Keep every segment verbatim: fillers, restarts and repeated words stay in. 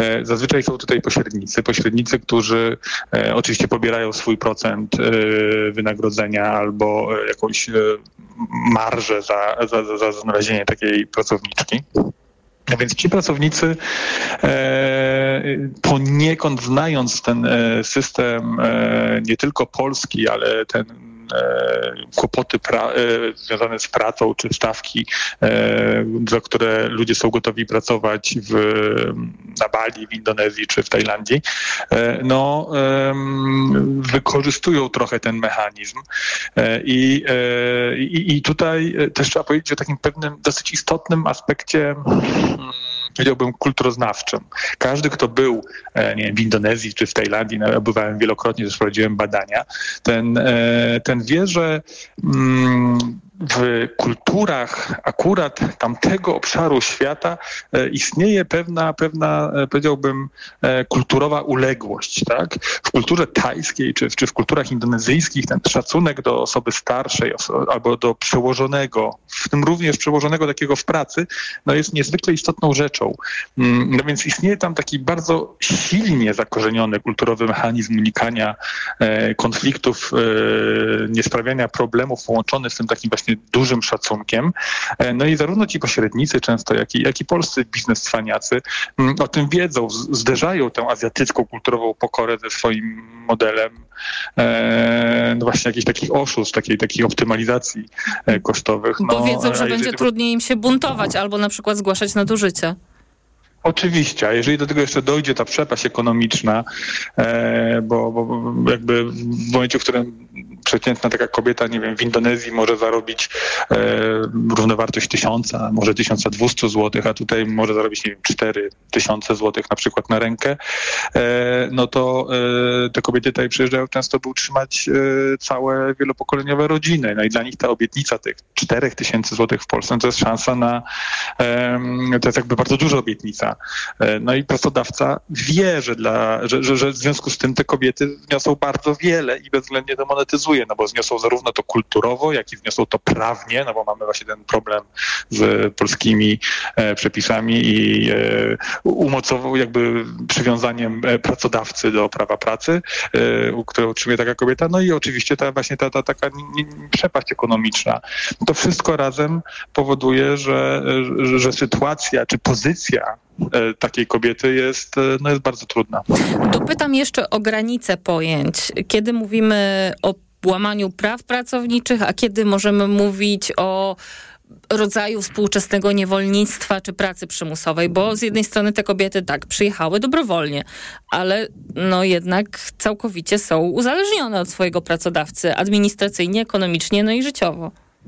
Zazwyczaj są tutaj pośrednicy, pośrednicy, którzy oczywiście pobierają swój procent wynagrodzenia albo jakąś marżę za, za, za znalezienie takiej pracowniczki. A więc ci pracownicy e, poniekąd znając ten e, system e, nie tylko polski, ale ten e, kłopoty pra, e, związane z pracą czy stawki, e, za które ludzie są gotowi pracować w, na Bali, w Indonezji czy w Tajlandii, e, no e, wykorzystują trochę ten mechanizm. E, i, e, i, I tutaj też trzeba powiedzieć o takim pewnym dosyć istotnym aspekcie, powiedziałbym, kulturoznawczym. Każdy, kto był nie wiem, w Indonezji czy w Tajlandii, no, bywałem wielokrotnie, też prowadziłem badania, ten, ten wie, że mm, w kulturach akurat tamtego obszaru świata e, istnieje pewna, pewna e, powiedziałbym, e, kulturowa uległość. Tak? W kulturze tajskiej czy, czy w kulturach indonezyjskich ten szacunek do osoby starszej oso- albo do przełożonego, w tym również przełożonego takiego w pracy, no jest niezwykle istotną rzeczą. Mm, no więc istnieje tam taki bardzo silnie zakorzeniony kulturowy mechanizm unikania e, konfliktów, e, niesprawiania problemów połączony z tym takim właśnie dużym szacunkiem. No i zarówno ci pośrednicy często, jak i, jak i polscy biznescwaniacy o tym wiedzą, zderzają tę azjatycką kulturową pokorę ze swoim modelem e, no właśnie jakichś takich oszustw, takiej, takiej optymalizacji kosztowych. Bo no, wiedzą, że będzie jeżeli... trudniej im się buntować albo na przykład zgłaszać nadużycia. Oczywiście, a jeżeli do tego jeszcze dojdzie ta przepaść ekonomiczna, e, bo, bo jakby w momencie, w którym przeciętna taka kobieta, nie wiem, w Indonezji może zarobić e, równowartość tysiąca, może tysiąc dwieście złotych, a tutaj może zarobić, nie wiem, cztery tysiące złotych na przykład na rękę, e, no to e, te kobiety tutaj przyjeżdżają często, by utrzymać e, całe wielopokoleniowe rodziny. No i dla nich ta obietnica tych czterech tysięcy złotych w Polsce to jest szansa na, e, to jest jakby bardzo duża obietnica. No i pracodawca wie, że, dla, że, że, że w związku z tym te kobiety wniosą bardzo wiele i bezwzględnie to monetyzuje, no bo zniosą zarówno to kulturowo, jak i zniosą to prawnie, no bo mamy właśnie ten problem z polskimi e, przepisami i e, umocową jakby przywiązaniem pracodawcy do prawa pracy, e, które utrzymuje taka kobieta, no i oczywiście ta właśnie ta, ta taka przepaść ekonomiczna. To wszystko razem powoduje, że, że, że sytuacja czy pozycja takiej kobiety jest, no jest bardzo trudna. Dopytam jeszcze o granice pojęć. Kiedy mówimy o łamaniu praw pracowniczych, a kiedy możemy mówić o rodzaju współczesnego niewolnictwa czy pracy przymusowej, bo z jednej strony te kobiety tak przyjechały dobrowolnie, ale no jednak całkowicie są uzależnione od swojego pracodawcy administracyjnie, ekonomicznie, no i życiowo.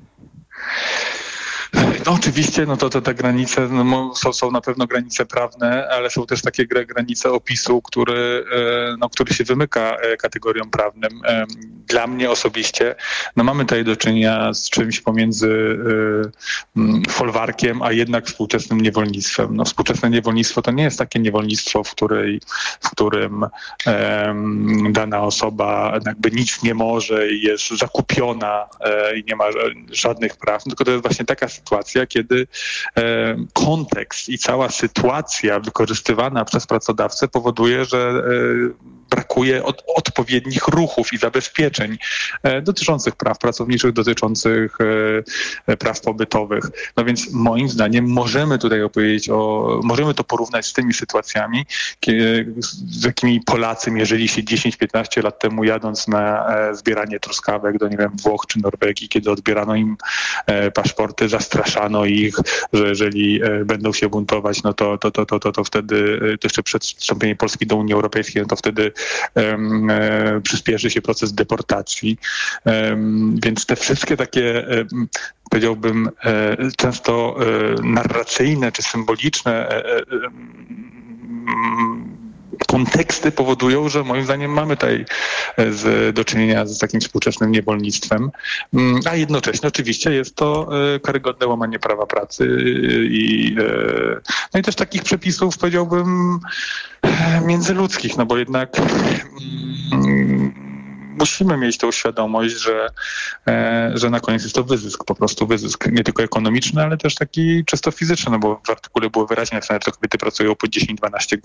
No oczywiście, no to, to te granice no, są, są na pewno granice prawne, ale są też takie granice opisu, który, no, który się wymyka kategoriom prawnym. Dla mnie osobiście, no mamy tutaj do czynienia z czymś pomiędzy folwarkiem, a jednak współczesnym niewolnictwem. No, współczesne niewolnictwo to nie jest takie niewolnictwo, w, której, w którym um, dana osoba jakby nic nie może i jest zakupiona e, i nie ma żadnych praw, tylko to jest właśnie taka sytuacja, kiedy e, kontekst i cała sytuacja wykorzystywana przez pracodawcę powoduje, że e, brakuje od, odpowiednich ruchów i zabezpieczeń e, dotyczących praw pracowniczych, dotyczących e, praw pobytowych. No więc moim zdaniem możemy tutaj opowiedzieć o, możemy to porównać z tymi sytuacjami, kiedy, z jakimi Polacy mierzyli się dziesięć piętnaście lat temu, jadąc na e, zbieranie truskawek do, nie wiem, Włoch czy Norwegii, kiedy odbierano im e, paszporty, zastraszano ich, że jeżeli e, będą się buntować, no to, to, to, to, to, to wtedy, to jeszcze przed wstąpieniem Polski do Unii Europejskiej, no to wtedy Um, e, przyspieszy się proces deportacji. Um, więc te wszystkie takie, e, powiedziałbym, e, często e, narracyjne czy symboliczne e, e, konteksty powodują, że moim zdaniem mamy tutaj z, do czynienia z takim współczesnym niewolnictwem, a jednocześnie oczywiście jest to karygodne łamanie prawa pracy i, no i też takich przepisów, powiedziałbym, międzyludzkich, no bo jednak musimy mieć tą świadomość, że, że na koniec jest to wyzysk, po prostu wyzysk nie tylko ekonomiczny, ale też taki czysto fizyczny, no bo w artykule było wyraźnie napisane, że kobiety pracują po dziesięć dwanaście